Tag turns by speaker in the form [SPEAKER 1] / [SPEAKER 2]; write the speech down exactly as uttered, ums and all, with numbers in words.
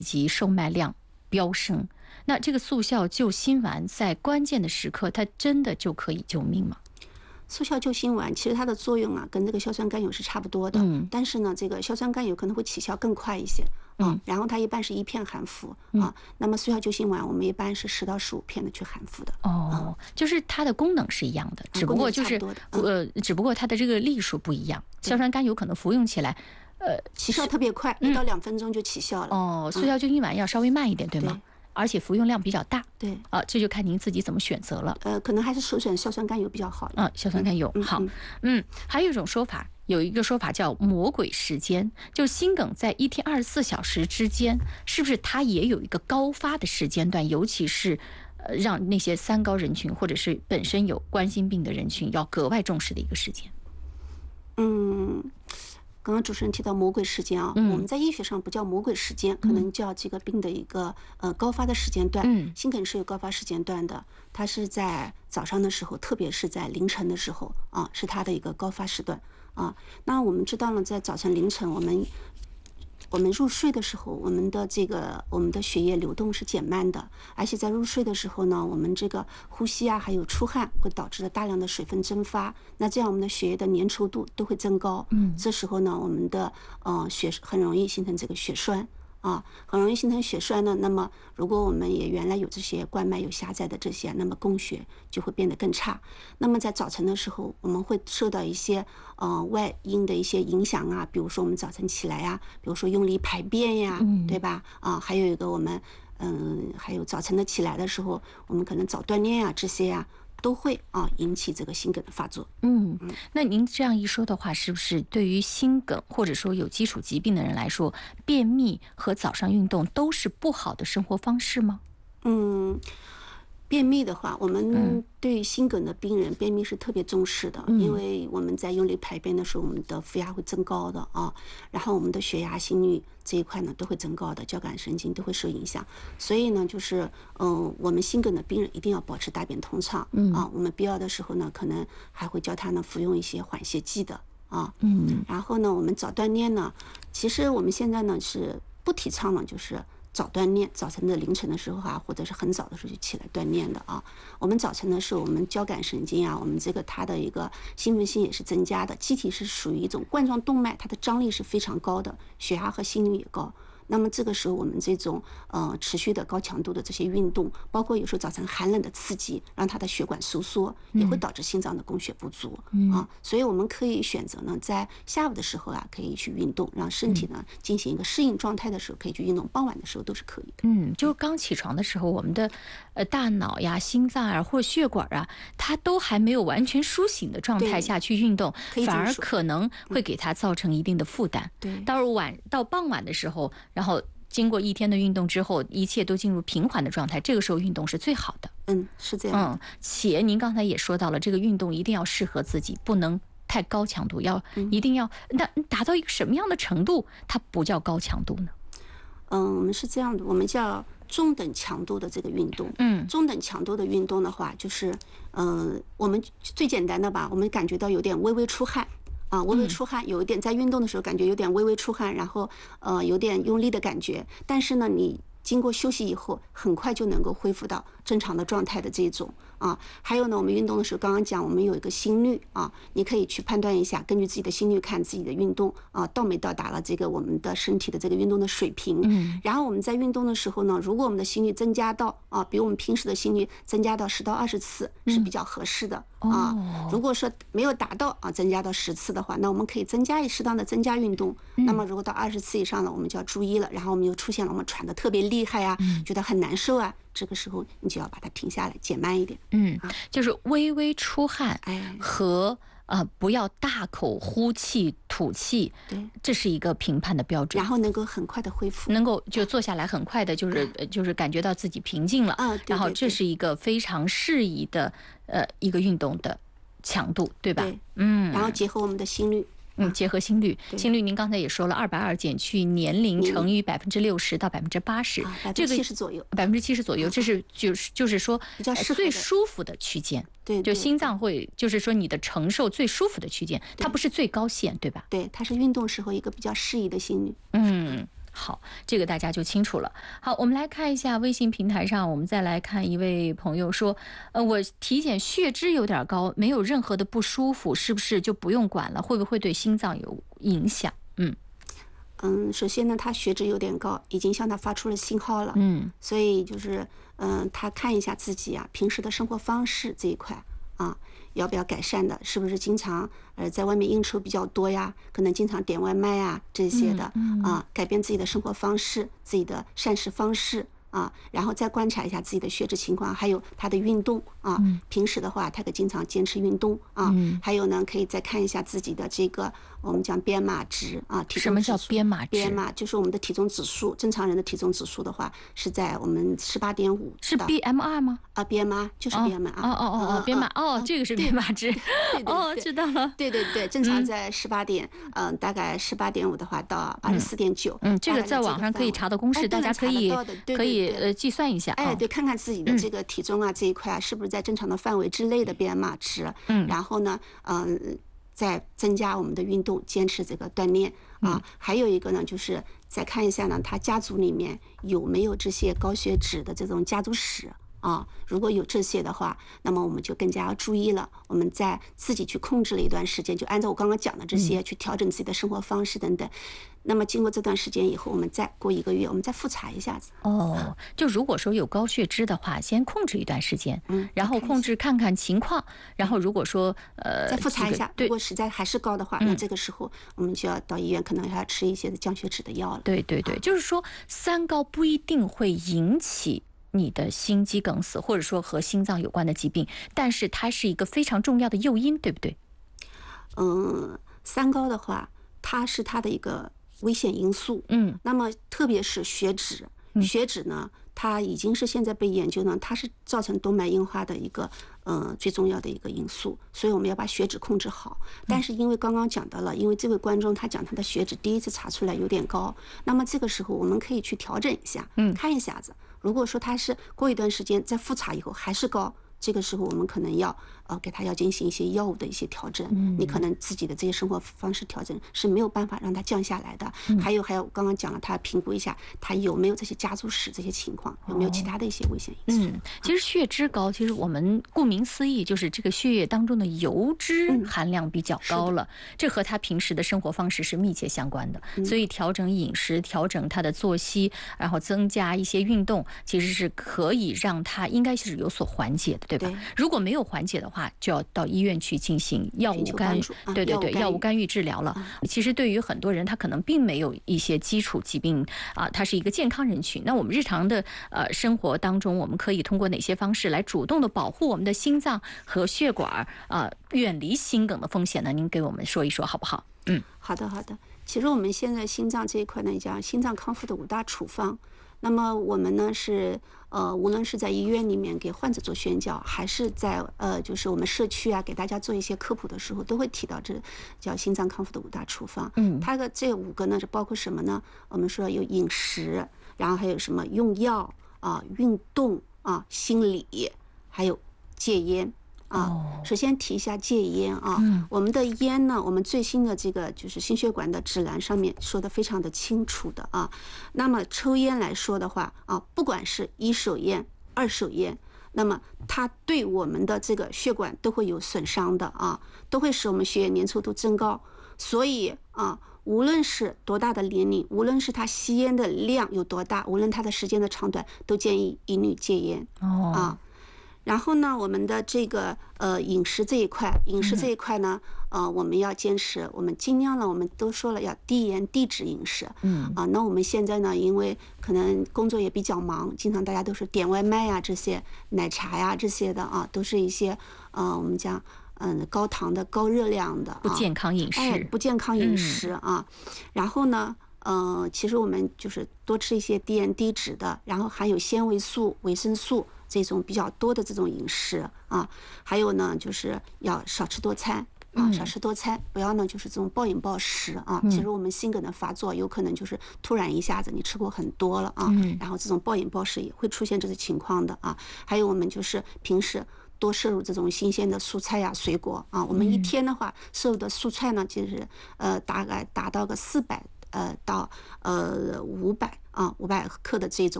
[SPEAKER 1] 及售卖量飙升。那这个速效救心丸在关键的时刻，它真的就可以救命吗？
[SPEAKER 2] 速效救心丸其实它的作用啊，跟这个硝酸甘油是差不多的，
[SPEAKER 1] 嗯，
[SPEAKER 2] 但是呢，这个硝酸甘油可能会起效更快一些，啊、
[SPEAKER 1] 嗯，
[SPEAKER 2] 然后它一般是一片含服、
[SPEAKER 1] 嗯、
[SPEAKER 2] 啊，那么速效救心丸我们一般是十到十五片的去含服的。
[SPEAKER 1] 哦，就是它的功能是一样的，只不过就是呃，只不过它的这个粒数不一样。硝酸甘油可能服用起来，呃，
[SPEAKER 2] 起效特别快，一到两分钟就起效了。
[SPEAKER 1] 哦，速效救心丸要稍微慢一点，对吗？而且服用量比较大，
[SPEAKER 2] 对
[SPEAKER 1] 啊，这就看您自己怎么选择了。
[SPEAKER 2] 呃，可能还是首选硝酸甘油比较好。
[SPEAKER 1] 啊，硝酸甘油、
[SPEAKER 2] 嗯、
[SPEAKER 1] 好，嗯，还有一种说法，有一个说法叫魔鬼时间，就心梗在一天二十四小时之间，是不是它也有一个高发的时间段？尤其是呃，让那些三高人群或者是本身有冠心病的人群要格外重视的一个时间。
[SPEAKER 2] 嗯。刚刚主持人提到魔鬼时间啊，
[SPEAKER 1] 嗯、
[SPEAKER 2] 我们在医学上不叫魔鬼时间，可能叫这个病的一个呃高发的时间段。
[SPEAKER 1] 嗯，
[SPEAKER 2] 心梗是有高发时间段的，它是在早上的时候，特别是在凌晨的时候啊，是它的一个高发时段啊。那我们知道了，在早晨凌晨，我们我们入睡的时候，我们的这个我们的血液流动是减慢的，而且在入睡的时候呢，我们这个呼吸啊，还有出汗，会导致大量的水分蒸发，那这样我们的血液的粘稠度都会增高。
[SPEAKER 1] 嗯，
[SPEAKER 2] 这时候呢，我们的呃血很容易形成这个血栓。啊，很容易形成血栓呢。那么，如果我们也原来有这些冠脉有狭窄的这些，那么供血就会变得更差。那么在早晨的时候，我们会受到一些呃外因的一些影响啊，比如说我们早晨起来呀、啊，比如说用力排便呀，
[SPEAKER 1] 嗯、
[SPEAKER 2] 对吧？啊，还有一个我们嗯，还有早晨的起来的时候，我们可能早锻炼啊，这些啊。都会啊引起这个心梗的发作。
[SPEAKER 1] 嗯，那您这样一说的话，是不是对于心梗或者说有基础疾病的人来说，便秘和早上运动都是不好的生活方式吗？
[SPEAKER 2] 嗯。便秘的话，我们对心梗的病人便秘是特别重视的，
[SPEAKER 1] 嗯、
[SPEAKER 2] 因为我们在用力排便的时候，我们的腹压会增高的啊，然后我们的血压、心率这一块呢都会增高的，交感神经都会受影响。所以呢，就是嗯、呃，我们心梗的病人一定要保持大便通畅、
[SPEAKER 1] 嗯、
[SPEAKER 2] 啊。我们必要的时候呢，可能还会叫他呢服用一些缓泻剂的啊。
[SPEAKER 1] 嗯，
[SPEAKER 2] 然后呢，我们早锻炼呢，其实我们现在呢是不提倡呢，就是早锻炼，早晨的凌晨的时候啊，或者是很早的时候就起来锻炼的啊。我们早晨的时候，我们交感神经啊，我们这个它的一个兴奋性也是增加的，机体是属于一种冠状动脉，它的张力是非常高的，血压和心率也高。那么这个时候，我们这种呃持续的高强度的这些运动，包括有时候早晨寒冷的刺激，让它的血管收缩，也会导致心脏的供血不足、
[SPEAKER 1] 嗯、
[SPEAKER 2] 啊。所以我们可以选择呢，在下午的时候啊，可以去运动，让身体呢进行一个适应状态的时候，可以去运动。傍晚的时候都是可以的。
[SPEAKER 1] 嗯，就是刚起床的时候，我们的呃大脑呀、心脏啊或者血管啊，它都还没有完全苏醒的状态下去运动，反而可能会给它造成一定的负担。
[SPEAKER 2] 对，
[SPEAKER 1] 到晚到傍晚的时候，然后经过一天的运动之后，一切都进入平缓的状态，这个时候运动是最好的。
[SPEAKER 2] 嗯，是这样。
[SPEAKER 1] 嗯，且您刚才也说到了，这个运动一定要适合自己，不能太高强度，要一定要那达到一个什么样的程度，它不叫高强度呢？
[SPEAKER 2] 嗯，我们是这样的，我们叫中等强度的这个运动。
[SPEAKER 1] 嗯，
[SPEAKER 2] 中等强度的运动的话，就是嗯、呃，我们最简单的吧，我们感觉到有点微微出汗。啊，微微出汗，有一点在运动的时候感觉有点微微出汗，然后呃有点用力的感觉，但是呢，你经过休息以后，很快就能够恢复到正常的状态的这种啊。还有呢，我们运动的时候，刚刚讲我们有一个心率啊，你可以去判断一下，根据自己的心率看自己的运动啊到没到达了这个我们的身体的这个运动的水平。
[SPEAKER 1] 嗯，
[SPEAKER 2] 然后我们在运动的时候呢，如果我们的心率增加到啊，比我们平时的心率增加到十到二十次是比较合适的、
[SPEAKER 1] 嗯、
[SPEAKER 2] 啊。
[SPEAKER 1] 哦、
[SPEAKER 2] 如果说没有达到啊，增加到十次的话，那我们可以增加适当的增加运动。
[SPEAKER 1] 嗯、
[SPEAKER 2] 那么如果到二十次以上了，我们就要注意了。然后我们又出现了我们喘得特别厉害啊，
[SPEAKER 1] 嗯、
[SPEAKER 2] 觉得很难受啊，这个时候你就要把它停下来，减慢一点。
[SPEAKER 1] 嗯，啊、就是微微出汗和、
[SPEAKER 2] 哎、
[SPEAKER 1] 呃不要大口呼气吐气，
[SPEAKER 2] 对，
[SPEAKER 1] 这是一个评判的标准。
[SPEAKER 2] 然后能够很快的恢复，
[SPEAKER 1] 能够就坐下来很快的，就是、哎、就是感觉到自己平静了。
[SPEAKER 2] 啊，对对对，
[SPEAKER 1] 然后这是一个非常适宜的呃一个运动的强度，对吧？
[SPEAKER 2] 对，
[SPEAKER 1] 嗯，
[SPEAKER 2] 然后结合我们的心率。
[SPEAKER 1] 嗯，结合心率，心率您刚才也说了，二百二减去年龄乘以百分之六十到百分之八十，
[SPEAKER 2] 这个七十左右，
[SPEAKER 1] 百分之七十左右，这是就是就是说
[SPEAKER 2] 比较
[SPEAKER 1] 最舒服的区间。
[SPEAKER 2] 对，
[SPEAKER 1] 就心脏会就是说你的承受最舒服的区间，它不是最高线，对吧？
[SPEAKER 2] 对，它是运动时候一个比较适宜的心率。
[SPEAKER 1] 嗯。 好，这个大家就清楚了。好，我们来看一下微信平台上，我们再来看一位朋友说，呃，我体检血脂有点高，没有任何的不舒服，是不是就不用管了？会不会对心脏有影响？嗯
[SPEAKER 2] 嗯，首先呢，他血脂有点高，已经向他发出了信号了。
[SPEAKER 1] 嗯，
[SPEAKER 2] 所以就是嗯，他看一下自己啊平时的生活方式这一块啊，要不要改善的？是不是经常呃在外面应酬比较多呀？可能经常点外卖啊这些的、
[SPEAKER 1] 嗯嗯、
[SPEAKER 2] 啊，改变自己的生活方式，自己的膳食方式。啊，然后再观察一下自己的血脂情况，还有他的运动啊。
[SPEAKER 1] 嗯、
[SPEAKER 2] 平时的话，他可经常坚持运动啊。
[SPEAKER 1] 嗯、
[SPEAKER 2] 还有呢，可以再看一下自己的这个我们讲 B M I 值啊，体重指数。
[SPEAKER 1] 什么叫 B M I 值
[SPEAKER 2] ？B M I 就是我们的体重指数，正常人的体重指数的话是在我们十八点五。
[SPEAKER 1] 是 B M I 吗？
[SPEAKER 2] 啊 ，B M I 就是 B M I 啊。
[SPEAKER 1] 哦哦哦哦 ，B M I 哦，这个是 B M I 值。哦，知道了。
[SPEAKER 2] 对对对，正常在十八点，嗯，大概十八点五的话到二十四点九。
[SPEAKER 1] 嗯，这个在网上可以查到公式，大家可以可以呃计算一下。
[SPEAKER 2] 哎，对，看看自己的这个体重啊这一块是不是在正常的范围之内的 B M I 值。嗯，然后呢，嗯，再增加我们的运动，坚持这个锻炼啊。还有一个呢，就是再看一下呢，他家族里面有没有这些高血脂的这种家族史。啊，如果有这些的话，那么我们就更加要注意了。我们在自己去控制了一段时间，就按照我刚刚讲的这些去调整自己的生活方式等等。那么经过这段时间以后，我们再过一个月，我们再复查一下子。
[SPEAKER 1] 哦，就如果说有高血脂的话，先控制一段时间，
[SPEAKER 2] 嗯，
[SPEAKER 1] 然后控制看看情况，然后如果说呃
[SPEAKER 2] 再复查一下，
[SPEAKER 1] 这个、
[SPEAKER 2] 如果实在还是高的话，那这个时候我们就要到医院，可能还要吃一些降血脂的药了。
[SPEAKER 1] 对对对，就是说三高不一定会引起你的心肌梗死，或者说和心脏有关的疾病，但是它是一个非常重要的诱因，对不对？
[SPEAKER 2] 嗯，三高的话，它是它的一个危险因素。
[SPEAKER 1] 嗯，
[SPEAKER 2] 那么特别是血脂，血脂呢，它已经是现在被研究呢，它是造成动脉硬化的一个呃最重要的一个因素，所以我们要把血脂控制好。但是因为刚刚讲到了，因为这位观众他讲他的血脂第一次查出来有点高，那么这个时候我们可以去调整一下，嗯，看一下子。如果说他是过一段时间再复查以后还是高，这个时候我们可能要呃给他要进行一些药物的一些调整。嗯，你可能自己的这些生活方式调整是没有办法让他降下来的。嗯，还有还有刚刚讲了，他评估一下他有没有这些家族史这些情况，有没有其他的一些危险因素。
[SPEAKER 1] 嗯，其实血脂高，其实我们顾名思义就是这个血液当中的油脂含量比较高了，嗯、这和他平时的生活方式是密切相关的。嗯、所以调整饮食，调整他的作息，然后增加一些运动，其实是可以让他应该是有所缓解的，对吧？对，如果没有缓解的话，就要到医院去进行药物干预。
[SPEAKER 2] 啊、
[SPEAKER 1] 对对对，药物干预治疗了。啊、其实对于很多人，他可能并没有一些基础疾病啊，他是一个健康人群。那我们日常的呃生活当中，我们可以通过哪些方式来主动的保护我们的心脏和血管啊，远离心梗的风险呢？您给我们说一说好不好？嗯，
[SPEAKER 2] 好的好的。其实我们现在心脏这一块呢，讲心脏康复的五大处方。那么我们呢是呃，无论是在医院里面给患者做宣教，还是在呃，就是我们社区啊，给大家做一些科普的时候，都会提到这叫心脏康复的五大处方。嗯，它的这五个呢是包括什么呢？我们说有饮食，然后还有什么用药啊、运动啊、心理，还有戒烟。啊，首先提一下戒烟啊，嗯、我们的烟呢，我们最新的这个就是心血管的指南上面说的非常的清楚的啊。那么抽烟来说的话啊，不管是一手烟、二手烟，那么它对我们的这个血管都会有损伤的啊，都会使我们血液粘稠度增高。所以啊，无论是多大的年龄，无论是他吸烟的量有多大，无论他的时间的长短，都建议一律戒烟。哦啊。然后呢，我们的这个呃饮食这一块，饮食这一块呢，呃，我们要坚持，我们尽量呢，我们都说了要低盐低脂饮食。嗯啊，那我们现在呢，因为可能工作也比较忙，经常大家都是点外卖呀，这些奶茶呀这些的啊，都是一些呃我们讲嗯高糖的、高热量的、啊、
[SPEAKER 1] 不健康饮食，
[SPEAKER 2] 哎，不健康饮食啊。嗯、然后呢，呃，其实我们就是多吃一些低盐低脂的，然后含有纤维素、维生素。这种比较多的这种饮食啊，还有呢，就是要少吃多餐啊，少吃多餐，不要呢就是这种暴饮暴食啊。其实我们心梗的发作有可能就是突然一下子你吃过很多了啊，然后这种暴饮暴食也会出现这个情况的啊。还有我们就是平时多摄入这种新鲜的蔬菜呀、水果啊。我们一天的话摄入的蔬菜呢，就是呃大概达到个四百。 呃到呃五百啊五百克的这种。